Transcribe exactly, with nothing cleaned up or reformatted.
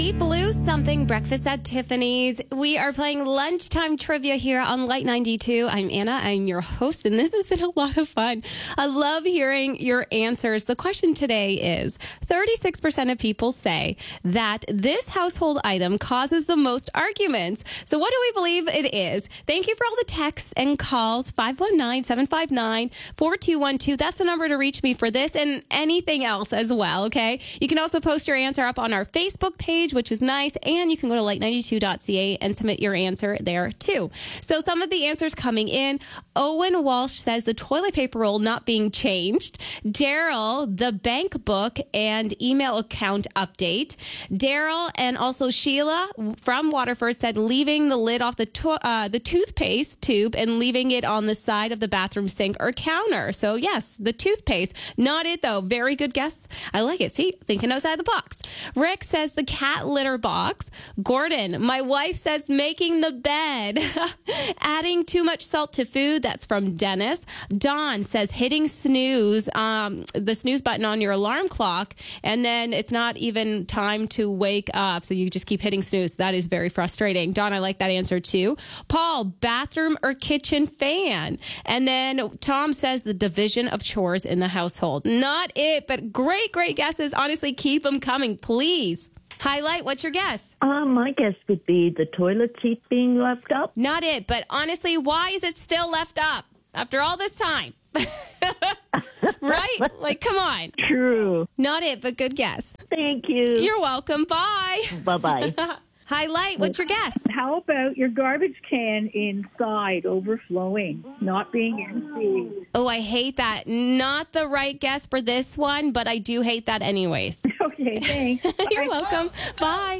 Deep Blue Something, Breakfast at Tiffany's. We are playing lunchtime trivia here on Light ninety-two. I'm Anna. I'm your host, and this has been a lot of fun. I love hearing your answers. The question today is, thirty-six percent of people say that this household item causes the most arguments. So what do we believe it is? Thank you for all the texts and calls. five one nine, seven five nine, four two one two. That's the number to reach me for this and anything else as well, okay? You can also post your answer up on our Facebook page, which is nice, and you can go to light ninety-two dot c a and submit your answer there too. So some of the answers coming in. Owen Walsh says the toilet paper roll not being changed. Daryl, the bank book and email account update. Daryl and also Sheila from Waterford said leaving the lid off the to- uh, the toothpaste tube and leaving it on the side of the bathroom sink or counter. So yes, the toothpaste. Not it though. Very good guess. I like it. See, thinking outside the box. Rick says the cat litter box. Gordon, my wife says making the bed. Adding too much salt to food. That's from Dennis. Dawn says hitting snooze, um, the snooze button on your alarm clock, and then it's not even time to wake up. So you just keep hitting snooze. That is very frustrating. Dawn, I like that answer too. Paul, bathroom or kitchen fan. And then Tom says the division of chores in the household. Not it, but great, great guesses. Honestly, keep them coming, please. Highlight, what's your guess? Um, my guess would be the toilet seat being left up. Not it, but honestly, why is it still left up after all this time? Right? Like, come on. True. Not it, but good guess. Thank you. You're welcome. Bye. Bye-bye. Highlight, what's your guess? How about your garbage can inside overflowing, not being empty? Oh, I hate that. Not the right guess for this one, but I do hate that anyways. Okay, thanks. You're Bye. welcome. Bye.